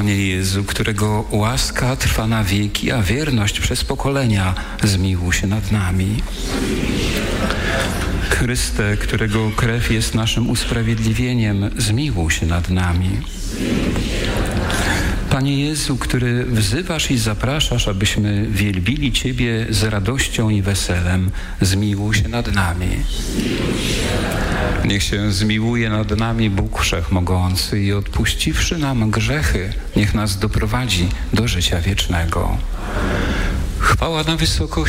Panie Jezu, którego łaska trwa na wieki, a wierność przez pokolenia, zmiłuj się nad nami. Chryste, którego krew jest naszym usprawiedliwieniem, zmiłuj się nad nami. Panie Jezu, który wzywasz i zapraszasz, abyśmy wielbili Ciebie z radością i weselem, zmiłuj się nad nami. Niech się zmiłuje nad nami Bóg Wszechmogący i odpuściwszy nam grzechy, niech nas doprowadzi do życia wiecznego. Chwała na wysokości.